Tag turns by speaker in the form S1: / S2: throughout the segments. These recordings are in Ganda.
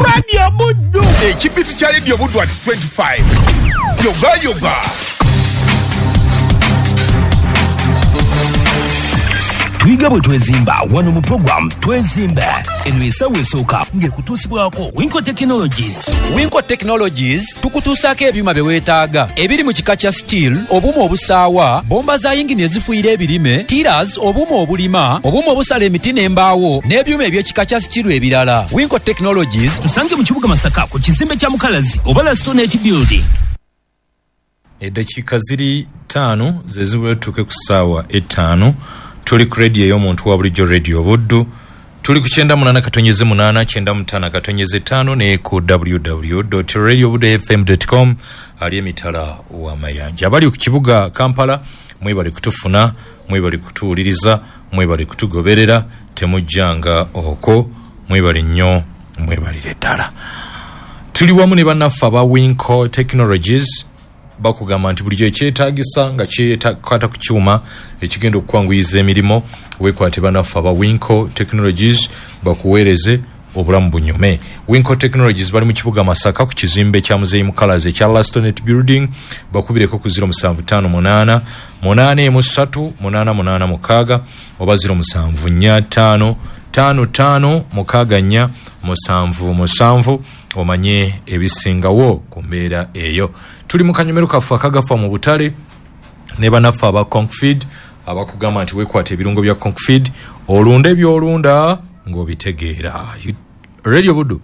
S1: Radio Buddu.
S2: Ekipitu kya Radio Buddu at 25. Yoga.
S1: Twiga bwe twezimba wano mu program twezimbe eno esawa esooka ng'ekutuusibwako Winco Technologies.
S3: Winco Technologies tukutuusaako ebyuma bye weetaaga ebiri mu kika kya steel, obuuma obusaawa, bomba za yingini ezifuuyira ebirime, tiras, obuuma obulima, obuuma obusala emiti n'embaawo n'ebyuma eby'ekika kya steel ebirala. Winco Technologies
S1: tusange mu kibuga Masaka ku kizimbe kya Mukalazi oba Stone Age Building.
S4: Eddakiika ziri 5 zeziwetuke ku ssaawa 5. Tuli ku radio y'omuntu wa bulijjo Radio Buddu. Tuli ku 98.8 ne ku www.radiobuddufm.com ali emitala wa mayanja. Abali ku kibuga Kampala mwebali kutufuna, mwebali kutuwuliriza, mwebali kutugoberera, temujjanga oko, mwebali nnyo, mwebalire ddala. Tuli wamu ne bannaffe aba Winco Technologies. Bakugamba nti bulijjo ekyetaagisa nga kyetakwata ku kyuma ekigenda okukwanguyiza emirimu weekwate bannaffe aba Winco Technologies bakuweereze obulamu bunyume. Winco Technologies bali mu kibuga Masaka ku kizimbe kya Muzeeyi Mukalazi ekya Lastonet Building. Bakubireko ku 0758 83886 oba 0745 55 omanye ebisingawo ku mbeera eyo. Tuli mu kanyomero kaffe akagafa mu butale ne bannaffe aba Concfeed abakugamba nti weekwata ebirungo bya Concfeed olunda byolunda ng'obitegeera. Radio Buddu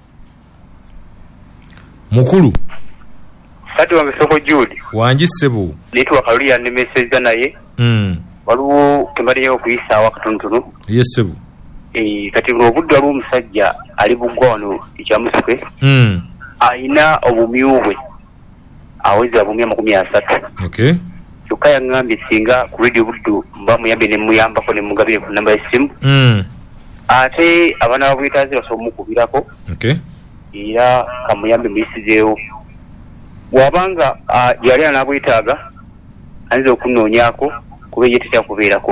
S4: mukulu
S5: kati wange soko Jude
S4: wanjissebu
S5: netwa kaluli ya nemeseza naye waliwo kemaliyo okuyisa wakatunutunu
S4: yesebu
S5: kati Buddu ali omusajja ali bugwano ekyamusuke ayina obumyubwe aweza bumya 30.
S4: Okay.
S5: Kyokka yaŋŋambye singa ku Radio Buddu mba muyambe ne muyambako ne mugabire ku namba y'essimu. Ate abaana babwetaaze basobola omukubirako.
S4: Okay.
S5: Era kamuyambe muyisizeewo. Bw'abanga yali anabwetaaga ayinza okunoonyaako kuba ye tekyakubeerako.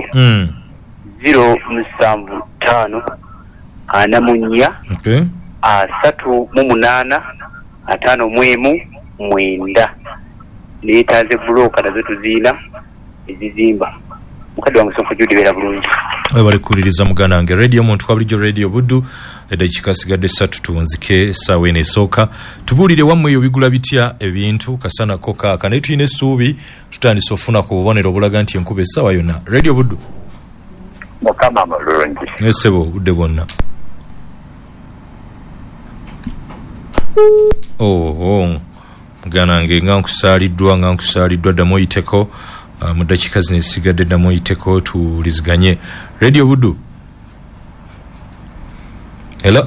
S5: 075 4
S4: Okay.
S5: 38 5 neetaze buloka nazo tuziina ezizimba. Mukadde wange Soko Jude beera bulungi.
S4: Bali kuliriza muganda wange radio muntu wa bulijjo Radio Buddu eddakiika sigadde 3 tuwunzike essaawa eno esooka. Tubuulire wammwe eyo bigula bitya ebintu kasanako kaaka naye tulina essuubi tutandise ofuna ku bubonero obulaga nti enkuba essaawa yonna. Radio Buddu
S6: mukama mulungi
S4: esebo budde bwonna. Muganda wange nga nkusaaliddwa ddamu oyiteko mu ddakiika zino esigadde ddamu oyiteko tuwuliziganye. Radio Buddu hello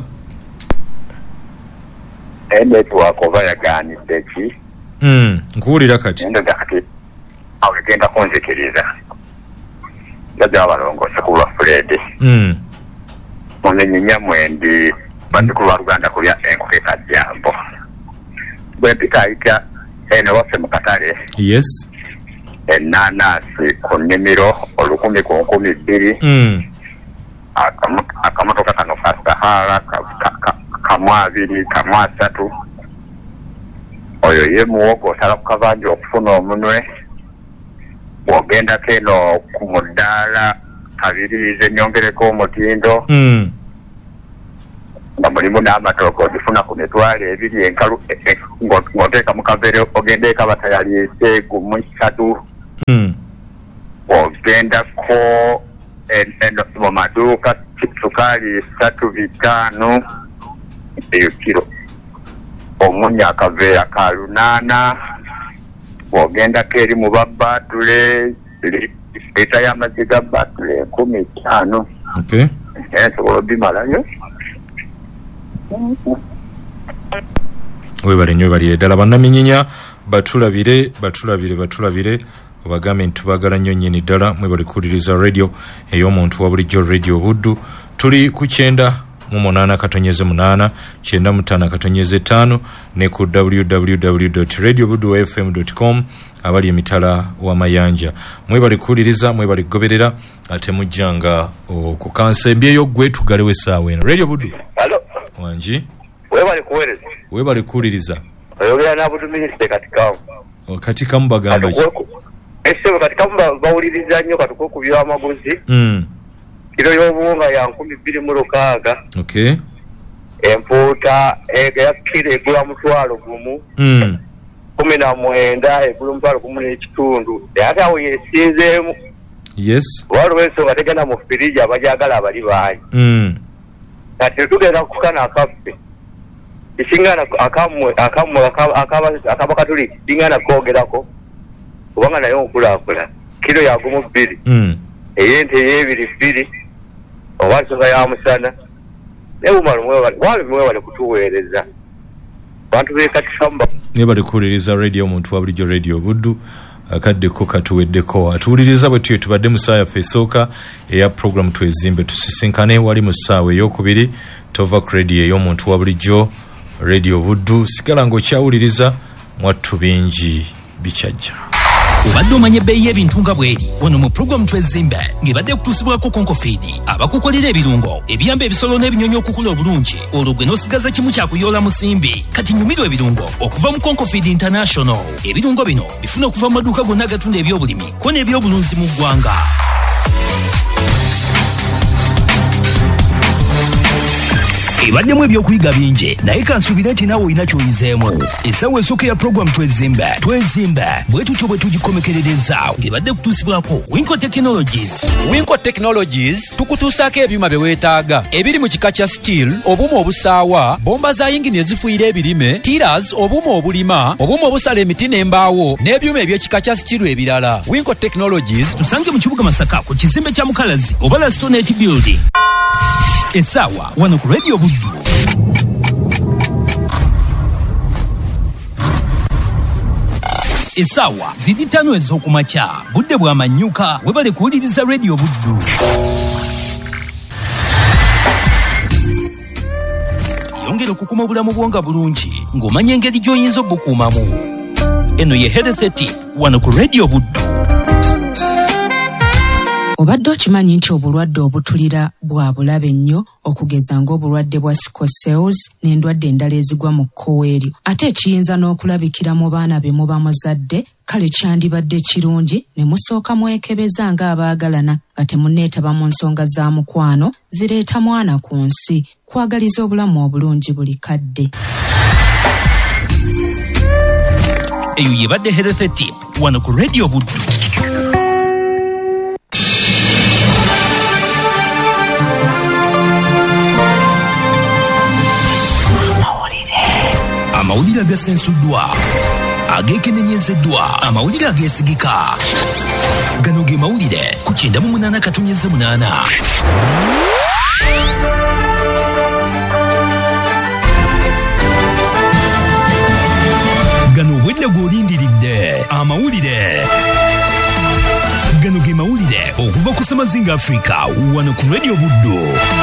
S6: network oba yaganidde ki
S4: nkuwulira kati
S6: endoga kati awegenda kunzikiriza ndajja abalongose ku lwa Fred munenyinya mwendi bandikulu wa Luganda kulya enkuke kajjambo bwempika ita ene waffe mu katale.
S4: Yes.
S6: Enanasi ku nnimiro 10 ku 200. Akamotoka kano ka Sahara kamu 2 kamu 3. Oyo ye muwogo osala ku kabanja okufuna omunwe. Bw'ogenda keno ku mudaala kabirize nyongereko omutindo. Nga mulimu n'amatooke ogifuna ku mitwalo 2 enkalu ng'oteeka mu kavere ogenda eka batayaliise gumu 3. Ogendako mu maduuka sukaali 3 eyo kiro. Omunya akaveera ka 8. Bw'ogendako eri mu babbaatule lita y'amazzi ga baatule 15.
S4: Okay.
S6: Nsobola obimalayo.
S4: Webale nnyo balire ddala bannaminyinya batulabire obagambe nti tubagala nnyo nnyini ddala mwe bali kuwuliriza radio ey'omuntu wa bulijjo Radio Buddu. Tuli ku 98.8 95 ne ku www.radiobuddufm.com abali emitala wa mayanja. Mwe bali kuwuliriza mwe bali kugoberera ate mujjanga okukansa embyeyo gwe tugalewo essaawa eno. Radio Buddu
S6: Hello.
S4: Wanji webale kuwuliriza
S6: oyogera n'abutu minisita
S4: katika mbagamba
S6: ese katika bawuliriza nnyo katukukubya amaguzi kilo y'obuwunga ya 226
S4: okay
S6: empuuta ya kilo egula mutwalo gumu 19 egula mutwalo gumu n'ekitundu ate awo yesinzeemu
S4: yes
S6: waliwo ensonga tegenda mu firiji abajagala abali bangi kati tugenda kukana akaffe isingana akamwe akaba katuli singana kogerako kubanga nayo nkulakula kilo ya gumu 2 eyente yebiri 2 owansonga ya musana wale kutuweereza bantu bekatisamba
S4: nebali kuwuliriza radio omuntu wa bulijjo radio buddu akaddeko katuweddeko atuwuliriza bwe tuyo tubadde mu ssaawa yaffe esooka eya program twezimbe tusisinkane wali mu ssaawa ey'okubiri tova ku radio ey'omuntu wa bulijjo radio buddu sigala ng'okyawuliriza mwattu bingi bikyajja
S1: obadde omanye ebbeeyi y'ebintu nga bw'eri wano mu puroguramu twezimbe ng'ebadde kutuusibwako konkofidi abakukolera ebirungo ebiyamba ebisolo n'ebinyonyi okukula obulungi olwo gwe n'osigaza kimu kyakuyoola musimbi kati nyumirwa ebirungo okuva mu konkofidi international ebirungo bino bifuna okuva mu maduuka gonna agatunda ebyobulimi ko n'ebyobulunzi mu ggwanga ebaddemu ebyokuyiga bingi naye kansuubire nti naawe olina ky'oyizeemu essaawa esooka ya puroguramu twezimbe bwe tutyo bwe tugikomekerereza ng'ebadde kutuusibwako Winco Technologies
S3: tukutuusaako ebyuma bye weetaaga ebiri mu kika kya steel obuuma obusaawa bomba za yingini ezifuuyira ebirime tiras obuuma obulima obuuma obusala emiti n'embaawo n'ebyuma eby'ekika kya steel ebirala Winco Technologies
S1: tusange mu kibuga Masaka ku kizimbe kya Mukalazi oba Lastonet Building essaawa wano ku radio buddu essaawa ziri 5 ez'okumakya budde bw'amanyuka webale kuwuliriza radio buddu yongera okukuma obulamu bwonga bulungi ng'omanya engeri gy'oyinza obukuumamu eno ye health tip wano ku radio buddu
S7: obadde okimanyi nti obulwadde obutulira bwa bulabe nnyo okugeza ng'obulwadde bwa sickle cells n'endwadde endala ezigwa mu kkowe eryo ate ekiyinza n'okulabikira mu baana be muba muzadde kale kyandibadde kirungi ne musooka mwekebeza ng'abaagalana nga temunneetaba mu nsonga za mukwano zireeta mwana ku nsi kwagaliza obulamu obulungi buli kadde
S1: eyo yebadde health tip wano ku radio buddu amawulire agasensuddwa agekenenyezeddwa amawulire ageesigika gano ge mawulire ku 98.8 gano obwedde gw'olindiridde amawulire gano ge mawulire okuva ku Samazinga Africa wano ku radio buddu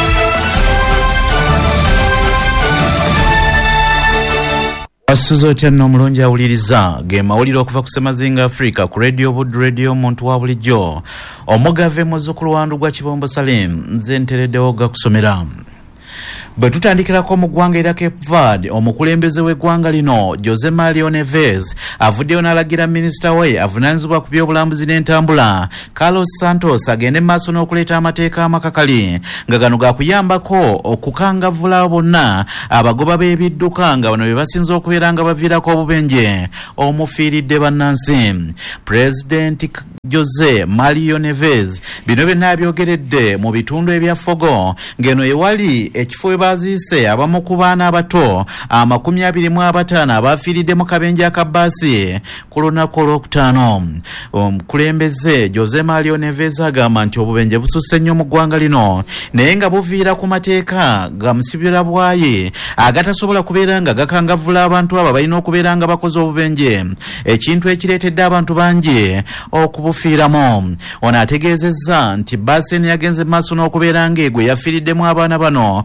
S8: asuzo otya nno omulungi awuliriza ge mawulire okuva ku Semazinga Africa ku radio buddu radio omuntu wa bulijjo omugave muzzukulu wandu gwa Kibombo Salim nze ntereddewo gakusomera bwe tutandikirako mu ggwanga era Cape Verde omukulembeze w'eggwanga lino Jose Mario Neves avuddeyo n'alagira minisita we avunaanyizibwa ku by'obulambuzi n'entambula Carlos Santos agende maaso n'okuleeta amateeka amakakali nga gano gaakuyambako okukangavvula bonna abagoba b'ebidduka nga bano be basinza okubeera nga baviirako obubenje omufiiridde bannansi Pulezidenti Jose Mario Neves bino byonna abyogeredde mu bitundu ebya Fogo ng'eno ewali ekifo we baziise abamu ku baana abato 25 abafiiridde mu kabenje akabbaasi ku lunaku olwokutaano. Omukulembeze Jose Mario Neves agamba nti obubenje bususse nnyo mu ggwanga lino naye nga buviira ku mateeka ga musibira bwayi agatasobola kubeera nga gakangavvula abantu abo balina okubeera nga bakoze obubenje ekintu ekireetedde abantu bangi okubufiiramu. Ono ategeezezza nti Basen yagenze maaso n'okubeera ng'egwe yafiiriddemu abaana bano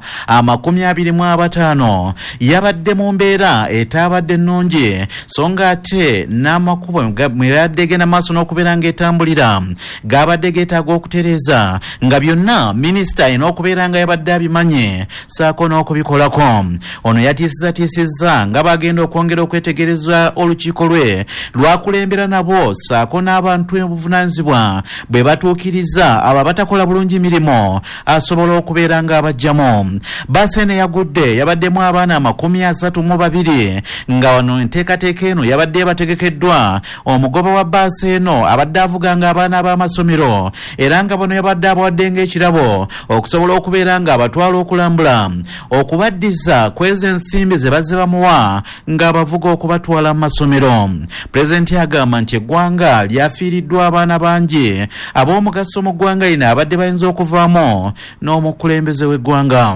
S8: 25 yabadde mu mbeera etabadde nnungi so nga ate n'amakubo mwe yabadde genda maaso n'okubeera ng'etambulira gabadde geetaaga okutereeza nga byonna minisita alina okubeera nga yabadde abimanye saako n'okubikolako. Ono yatiisizza nga bagenda okwongera okwetegereza olukiiko lwe lwakulembera nabo saako n'abantu obuvunaanyizibwa bwe batuukiriza abo abatakola bulungi mirimu asobola okubeera nga abajjamu. Bbaasi eno eyagudde yabaddemu abaana 32 nga wano enteekateeka eno yabadde bategekeddwa omugoba wa bbaasi eno abadde avuga nga abaana b'amasomero era nga bano yabadde abawadde ng'ekirabo okusobola okubeera nga abatwala okulambula okubaddiza kweza ensimbi ze bazze bamuwa ng'abavuga okubatwala mu masomero. Pulezidenti agamba nti eggwanga lyafiiriddwa abaana bangi ab'omugaso mu ggwanga lino abadde bayinza okuvaamu n'omukulembeze w'eggwanga.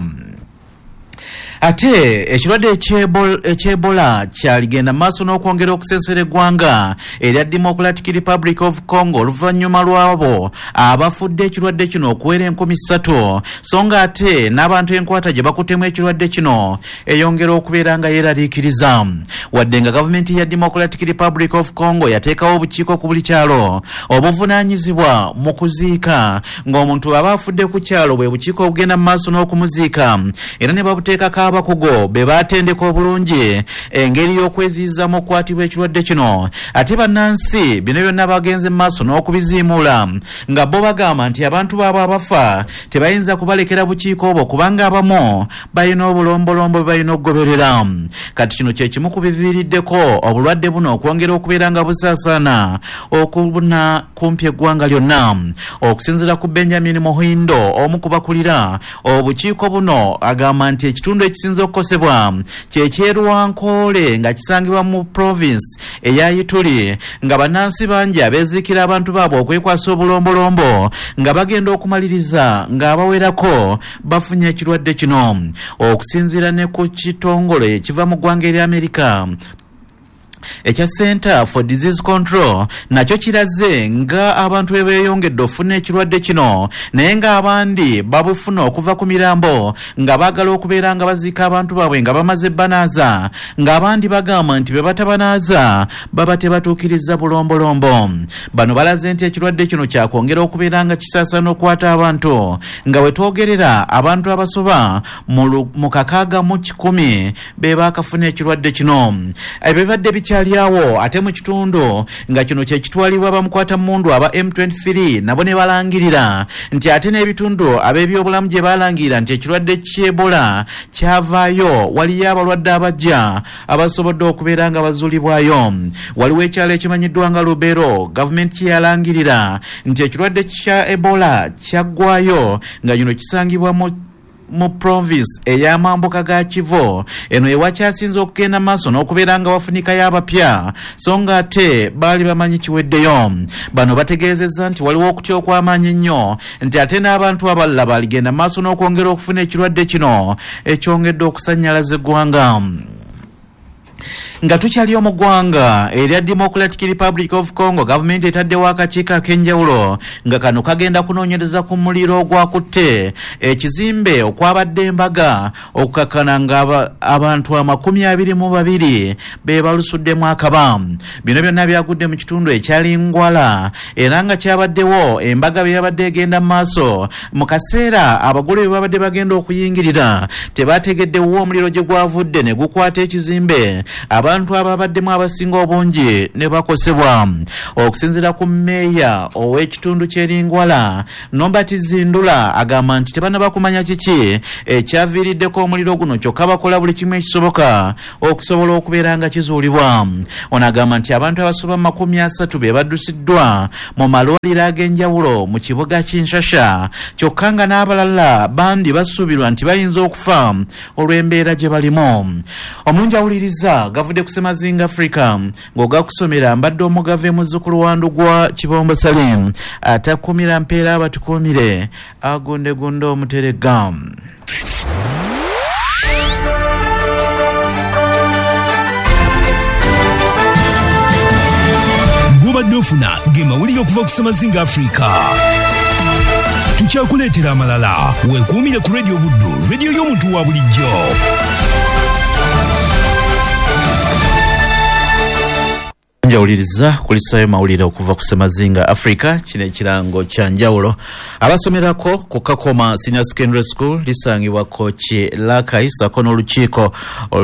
S8: Ate ekirwadde eky'Ebola kyaligenda maaso n'okwongera okusensera eggwanga erya Democratic Republic of Congo oluvannyuma lwabo abafudde ekirwadde kino okuwera 3,000 so nga ate n'abantu enkwata gye bakuttemu ekirwadde kino eyongera okubeera nga yeeraliikiriza. Wadde nga gavumenti ya Democratic Republic of Congo yateekawo obukiiko ku buli kyalo obuvunaanyizibwa mu kuziika ng'omuntu aba afudde ku kyalo bwe bukiiko obugenda mu maaso n'okumuziika era ne babuteekako abakugo be batendeka obulungi engeri y'okweziyizamu okukwatibwa ekirwadde kino. Ate bannansi bino byonna bagenze mu maaso n'okubiziimuula nga bo bagamba nti abantu baabwe abafa tebayinza kubalekera bukiiko obwo kubanga abamu balina obulombolombo bwe balina okugoberera. Kati kino kye kimu ku biviiriddeko obulwadde buno okwongera okubeera nga busaasaana okubuna kumpi eggwanga lyonna. Okusinziira ku Benjamin Muhindo omu ku bakulira obukiiko buno agamba nti ekitundu ekisinza okukosebwa kyekyeruwankoole nga kisangibwa mu province eya Ituri nga bannansi bangi abeeziikira abantu baabwe okwekwasa obulombolombo nga bagenda okumaliriza ng'abawerako bafunye ekirwadde kino. Okusinziira ne ku kitongole ekiva mu ggwanga erya Amerika ekya Center for Disease Control nakyo kiraze nga abantu beeyongedde ofuna ekirwadde kino naye nga abandi babufuna okuva ku mirambo nga baagala okubeera nga baziika abantu baabwe nga bamaze banaaza ng'abandi bagamba nti be batabanaaza baba tebatuukiriza bulombolombo. Bano balaze nti ekirwadde kino kyakwongera okubeera nga kisaasaana okukwata abantu nga we twogerera abantu abasoba mu 610 be baakafuna ekirwadde kino. Ebibadde kyaliawo ate mu kitundu nga kino kye kitwalibwa bamukwata mundu aba M23 nabo ne balangirira nti ate n'ebitundu ab'ebyobulamu gye balangirira nti ekirwadde ky'Ebola kyavaayo waliyo abalwadde abajja abasobodde okubeera nga bazuulibwayo. Waliwo ekyalo ekimanyiddwa nga Lubero gavumenti kye yalangirira nti ekirwadde kya Ebola kyaggwayo nga kino kisangibwa mu province ey'amambuka ga Kivu eno ewakyasinze okugenda maaso n'okubeera nga bafunikayo abapya so nga ate baali bamanyi kiweddeyo. Bano bategeezezza nti waliwo okutya okw'amaanyi ennyo nti ate n'abantu abalala baligenda maaso n'okwongera okufuna ekirwadde kino ekyongedde okusannyalaza eggwanga. Nga tukyali mu ggwanga erya Democratic Republic of Congo gavumenti etaddewo akakiiko ak'enjawulo nga kano kagenda kunoonyereza ku muliro ogwakutte ekizimbe okwabadde embaga okukakana nga abantu 22 be balusuddemu akaba. Bino byonna byagudde mu kitundu ekyali Ngwala era nga kyabaddewo embaga bye yabadde egenda mu maaso mu kaseera abagole bye babadde bagenda okuyingirira tebategeddewo omuliro gye gwavudde ne gukwata ekizimbe abantu ababaddemu abasinga obungi ne bakosebwa. Okusinziira ku mmeeya ow'ekitundu ky'Eringwala Nombati Zindula agamba nti tebanaba kumanya kiki ekyaviiriddeko omuliro guno kyokka bakola buli kimu ekisoboka okusobola okubeera nga kizuulibwa. Ono agamba nti abantu abasoba 30 be baddusiddwa mu malwaliro ag'enjawulo mu kibuga Kinshasa kyokka nga n'abalala bandi basuubirwa nti bayinza okufa olw'embeera gye balimu. Omulungi awuliriza gavudde ku Semazinga Africa ng'ogakusomera mbadde omugave muzzukulu wa Ndugwa Kibombo Salim atakumira mpeera abatukumire agondegonde omuterega.
S1: Gubadde ofuna ge mawulire okuva ku Semazinga Africa. tukyakuleetera amalala. Weekuumire ku Radio Buddu, radio y'omuntu wa bulijjo.
S8: Njawuliriza kulisayo mawulire okuva ku Semazinga Africa. Kino ekirango kya njawulo abasomerako ku Kakoma Senior Secondary School lisangibwako ki Lakai sako n'olukiiko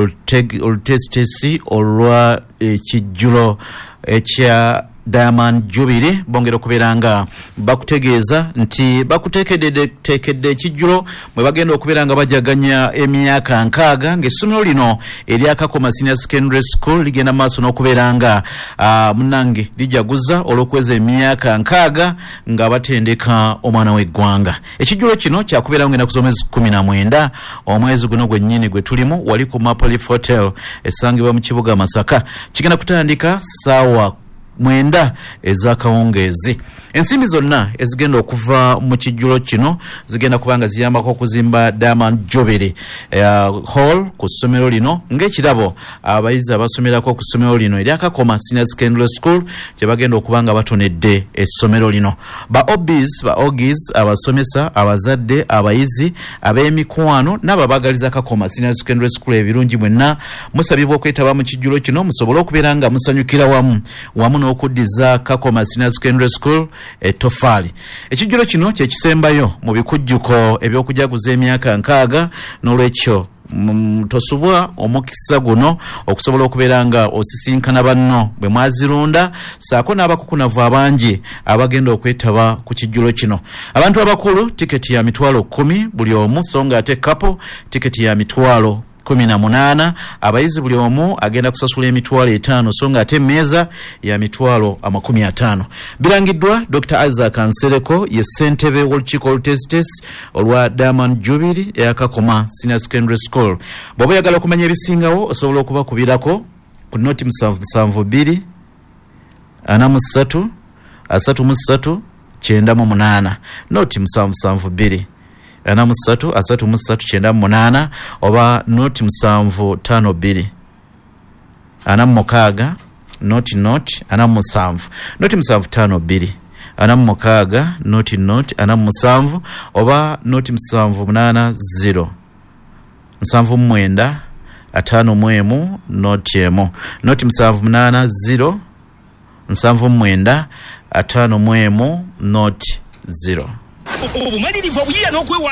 S8: olutesitesi olwa ekijjulo ekya Diamond Jubilee bongera okubeeranga bakutegeeza nti bakuteekedde ekijjulo mwe bagenda okubeeranga bajaganya emyaka 6 ng'essomero lino erya Kakoma Senior Secondary School ligenda maaso n'okubeeranga munange lijaguza olw'okuweza emyaka 6 nga batendeka omwana w'eggwanga. Ekijjulo kino kyakubeeranga ennaku z'omwezi 19 omwezi guno gwennyini gwe tulimu wali ku Maple Leaf Hotel esangibwa mu kibuga Masaka. Kigenda kutandika ssaawa 9 ez'akawungeezi. Ensimbi zonna ezigenda okuva mu kijjulo kino zigenda kubanga ziyambako okuzimba Diamond Jubilee Hall ku ssomero lino ng'ekirabo abayizi abasomerako ku ssomero lino erya Kakoma Senior Secondary School gye bagenda okubanga batonedde essomero lino. Ba OGs abasomesa abazadde abayizi ab'emikwano n'ababagaliza Kakoma Senior Secondary School ebirungi mwenna musabibwa okwetaba mu kijjulo kino musobole okubeera nga musanyukira wamu n'okuddiza Kakoma Senior Secondary School etofali. Ekijjulo kino kye kisembayo mu bikujjuko ebyokujaguza emyaka 6 n'olwekyo tosubwa omukisa guno okusobola okubeera nga osisinkana banno bwe mwazirunda saako n'abakukunavu abangi abagenda okwetaba ku kijjulo kino. Abantu abakulu tiketi ya mitwalo 10 buli omu so nga ate kapo tiketi ya mitwalo 18. Abayizi buli omu agenda kusasula emitwalo 5 so nga ate emmeeza ya mitwalo 50. Birangiddwa Dr. Isaac Nsereko ye ssentebe w'olukiiko olutesitesi olwa Diamond Jubilee eya Kakoma Senior Secondary School. Bw'oba oyagala okumanya ebisingawo osobola okubakubirako ku noti 772 43 33 98 noti 772 93 oba noti 752 46 noti 47 noti 752 noti 47 oba noti 780 79 51 noti 1 noti 780 79 51 noti 0.
S1: Obumalirivu obuyira n'okwewa